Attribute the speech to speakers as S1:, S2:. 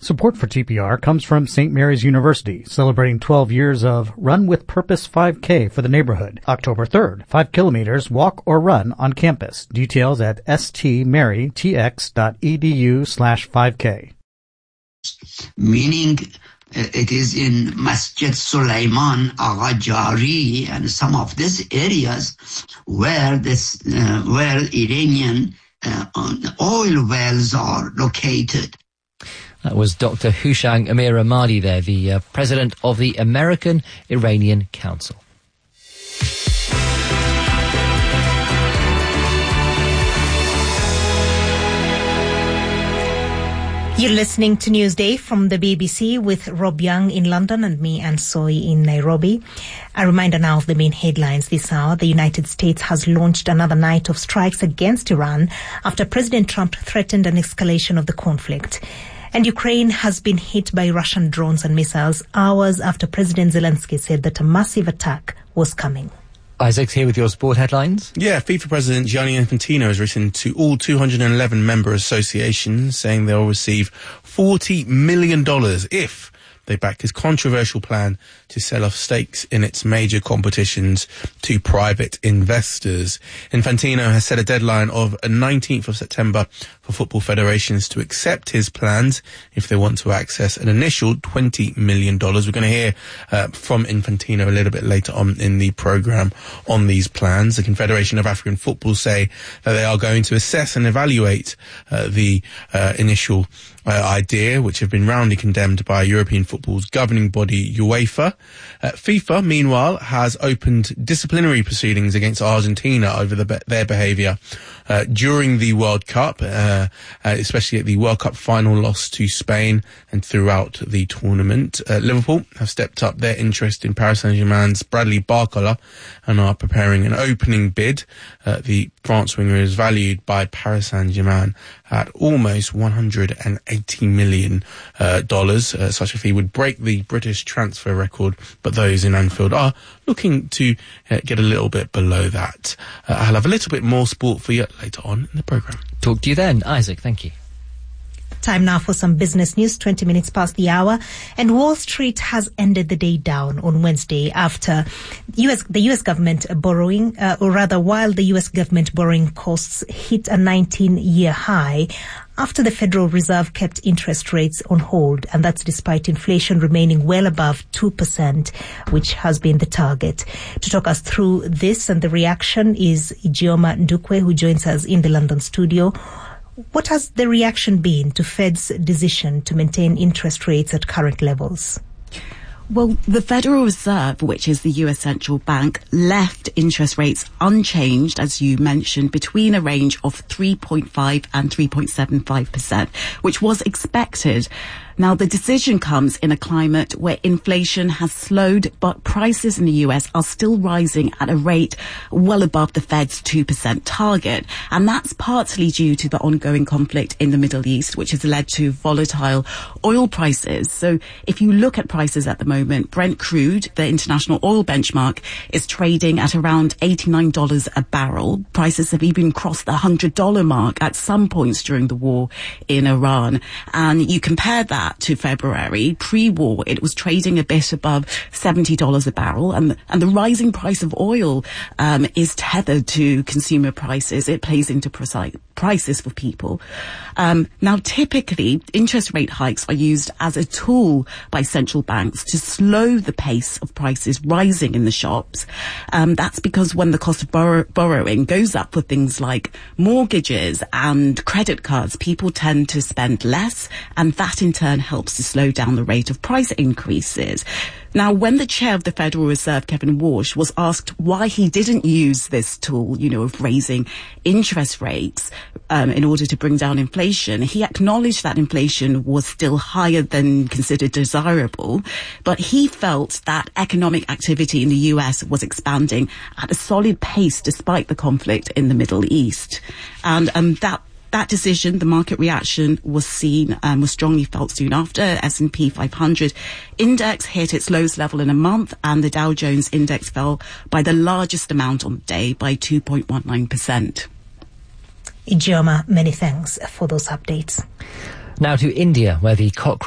S1: Support for TPR comes from St. Mary's University, celebrating 12 years of Run with Purpose 5K for the neighborhood. October 3rd, 5 kilometers, walk or run on campus. Details at stmarytx.edu/5K.
S2: Meaning it is in Masjid Sulaiman Agha Jari and some of these areas where Iranian oil wells are located.
S3: That was Dr. Hushang Amir Ahmadi there, the president of the American Iranian Council.
S4: You're listening to Newsday from the BBC with Rob Young in London and me, Anne Soy, in Nairobi. A reminder now of the main headlines this hour. The United States has launched another night of strikes against Iran after President Trump threatened an escalation of the conflict. And Ukraine has been hit by Russian drones and missiles hours after President Zelensky said that a massive attack was coming.
S3: Isaac's here with your sport headlines.
S5: Yeah, FIFA President Gianni Infantino has written to all 211 member associations saying they'll receive $40 million if they back his controversial plan to sell off stakes in its major competitions to private investors. Infantino has set a deadline of 19th of September for football federations to accept his plans if they want to access an initial $20 million. We're going to hear from Infantino a little bit later on in the programme on these plans. The Confederation of African Football say that they are going to assess and evaluate the initial idea, which have been roundly condemned by European football's governing body, UEFA. FIFA, meanwhile, has opened disciplinary proceedings against Argentina over their behaviour during the World Cup, especially at the World Cup final loss to Spain and throughout the tournament. Liverpool have stepped up their interest in Paris Saint-Germain's Bradley Barcola and are preparing an opening bid. The France winger is valued by Paris Saint-Germain at almost $180 million. Such a fee would break the British transfer record, but those in Anfield are looking to get a little bit below that. I'll have a little bit more sport for you later on in the programme.
S3: Talk to you then, Isaac. Thank you.
S4: Time now for some business news, 20 minutes past the hour. And Wall Street has ended the day down on Wednesday after the U.S. government borrowing, while the U.S. government borrowing costs hit a 19-year high after the Federal Reserve kept interest rates on hold, and that's despite inflation remaining well above 2%, which has been the target. To talk us through this and the reaction is Ijeoma Ndukwe, who joins us in the London studio. What has the reaction been to Fed's decision to maintain interest rates at current levels?
S6: Well, the Federal Reserve, which is the US central bank, left interest rates unchanged, as you mentioned, between a range of 3.5 and 3.75%, which was expected. Now, the decision comes in a climate where inflation has slowed, but prices in the US are still rising at a rate well above the Fed's 2% target. And that's partly due to the ongoing conflict in the Middle East, which has led to volatile oil prices. So if you look at prices at the moment, Brent crude, the international oil benchmark, is trading at around $89 a barrel. Prices have even crossed the $100 mark at some points during the war in Iran. And you compare that to February, pre-war, it was trading a bit above $70 a barrel, and the rising price of oil is tethered to consumer prices. It plays into prices for people. Now, typically, interest rate hikes are used as a tool by central banks to slow the pace of prices rising in the shops. That's because when the cost of borrowing goes up for things like mortgages and credit cards, people tend to spend less, and that in turn helps to slow down the rate of price increases. Now, when the chair of the Federal Reserve, Kevin Warsh, was asked why he didn't use this tool, of raising interest rates in order to bring down inflation, he acknowledged that inflation was still higher than considered desirable, but he felt that economic activity in the US was expanding at a solid pace despite the conflict in the Middle East. And that decision, the market reaction was strongly felt soon after. S&P 500 index hit its lowest level in a month, and the Dow Jones index fell by the largest amount on the day, by 2.19%.
S4: Ijeoma, many thanks for those updates.
S3: Now to India, where the cockroach